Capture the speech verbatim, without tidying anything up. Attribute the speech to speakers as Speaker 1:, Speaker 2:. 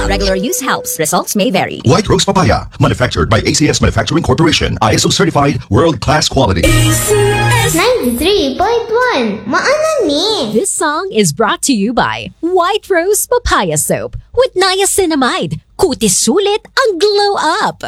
Speaker 1: Regular use helps. Results may vary.
Speaker 2: White Rose Papaya, manufactured by A C S Manufacturing Corporation, I S O certified, world-class quality.
Speaker 3: ninety-three point one, maanan ni.
Speaker 1: This song is brought to you by White Rose Papaya Soap with niacinamide. Kutis sulit ang glow up.